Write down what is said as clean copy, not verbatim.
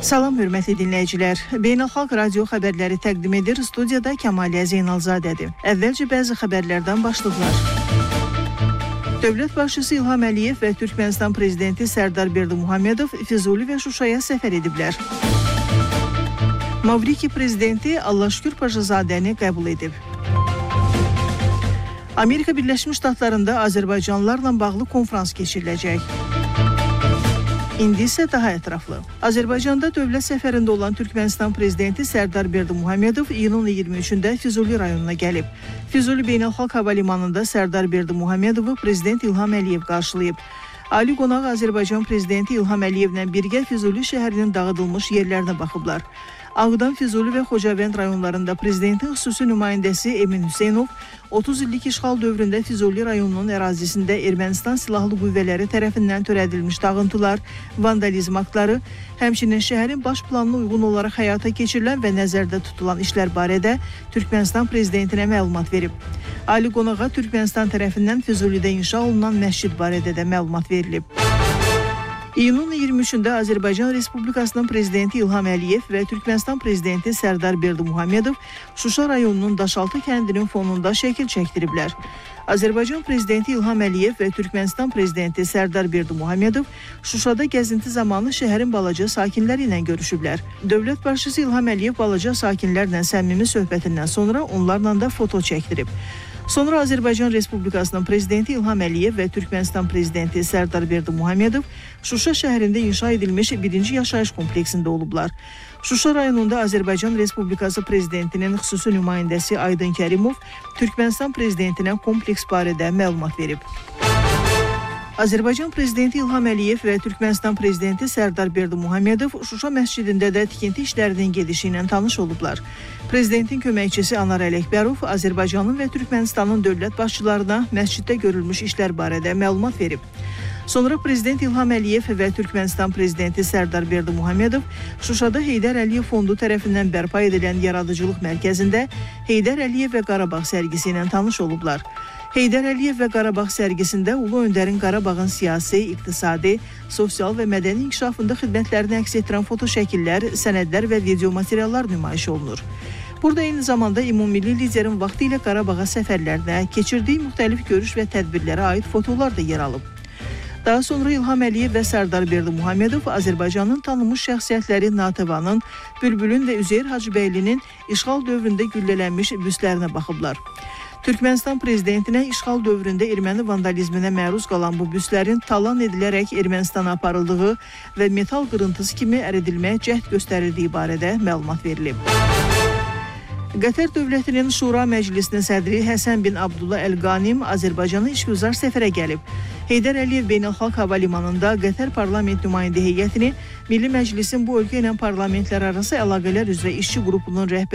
Salam hörmətli dinləyicilər. Beynəlxalq radio xəbərləri təqdim edir. Studiyada Kəmaliyə Zeynalzadədir. Əvvəlcə bəzi xəbərlərdən başlıqlar. Dövlət başçısı İlham Əliyev və Türkmənistan prezidenti Sərdar Berdimuhamedov Füzuli və Şuşaya səfər ediblər. Mavriki prezidenti Allahşükür Paşazadəni qəbul edib. Amerika Birləşmiş Ştatlarında Azərbaycanlılarla bağlı konfrans keçiriləcək. İndi isə daha ətraflı. Azərbaycanda dövlət səfərində olan Türkmənistan prezidenti Sərdar Berdimuhamedov iyunun 23-də Füzuli rayonuna gəlib. Füzuli Beynəlxalq Hava Limanında Sərdar Berdimuhamedovu prezident İlham Əliyev qarşılayıb. Ali qonaq Azərbaycan prezidenti İlham Əliyevlə birgə Füzuli şəhərinin dağıdılmış yerlərinə baxıblar. Ağdam, Füzuli və Xocavənd rayonlarında prezidentin xüsusi nümayəndəsi Emin Hüseynov 30 illik işğal dövründə Füzuli rayonunun ərazisində Ermənistan silahlı qüvvələri tərəfindən törədilmiş dağıntılar, vandalizm aktları, həmçinin şəhərin baş planına uyğun olaraq həyata keçirilən və nəzərdə tutulan işlər barədə Türkmənistan prezidentinə məlumat verib. Ali qonağa Türkmənistan tərəfindən Füzulidə inşa olunan məscid barədə də məlumat verilib. İyunun 23-də Azərbaycan Respublikasının prezidenti İlham Əliyev və Türkmənistan prezidenti Sərdar Berdimuhamedov Şuşa rayonunun Daşaltı kəndinin fonunda şəkil çəkdiriblər. Azərbaycan prezidenti İlham Əliyev və Türkmənistan prezidenti Sərdar Berdimuhamedov Şuşada gəzinti zamanı şəhərin balaca sakinləri ilə görüşüblər. Dövlət başçısı İlham Əliyev balaca sakinlərlə səmimi söhbətindən sonra onlarla da foto çəkdirib. Sonra Azərbaycan Respublikasının prezidenti İlham Əliyev və Türkmənistan prezidenti Sərdar Berdimuhamedov Şuşa şəhərində inşa edilmiş birinci yaşayış kompleksində olublar. Şuşa rayonunda Azərbaycan Respublikası prezidentinin xüsusi nümayəndəsi Aydın Kərimov Türkmənistan prezidentinə kompleks barədə məlumat verib. Azərbaycan prezidenti İlham Əliyev və Türkmənistan prezidenti Sərdar Berdimuhamedov Şuşa məscidində də tikinti işlərinin gedişi ilə tanış olublar. Prezidentin köməkçisi Anar Ələkbərov Azərbaycanın və Türkmənistanın dövlət başçılarına məsciddə görülmüş işlər barədə məlumat verib. Sonra prezident İlham Əliyev və Türkmənistan prezidenti Sərdar Berdimuhamedov Şuşada Heydər Əliyev fondu tərəfindən bərpa edilən yaradıcılıq mərkəzində Heydər Əliyev və Qarabağ sərgisi ilə tanış olublar. Heydər Əliyev və Qarabağ sərgisində Ulu Öndərin Qarabağın siyasi, iqtisadi, sosial və mədəni inkişafında xidmətlərini əks etdirən foto şəkillər, sənədlər və video materiallar nümayiş olunur. Burada eyni zamanda ümummilli liderin vaxtı ilə Qarabağa səfərlərinə, keçirdiyi müxtəlif görüş və tədbirlərə aid fotolar da yer alıb. Daha sonra İlham Əliyev və Sərdar Berdimuhamedov Azərbaycanın tanınmış şəxsiyyətləri Natəvanın, Bülbülün və Üzeyir Hacıbəylinin işğal dövründə güllələnmiş büstlərinə baxıblar. Türkmənistan prezidentinə işğal dövründə erməni vandalizminə məruz qalan bu büstlərin talan edilərək Ermənistana aparıldığı və metal qırıntısı kimi əridilməyə cəhd göstərildiyi barədə məlumat verilib. Qətər dövlətinin Şura Məclisinin sədri Həsən bin Abdullah Əl-Qanim Azərbaycana işgüzar səfərə gəlib. Heydər Əliyev Beynəlxalq Hava Limanında Qətər parlament nümayəndə heyətini Milli Məclisin bu ölkə ilə parlamentlər arası əlaqələr üzrə işçi qrupunun rəhbəri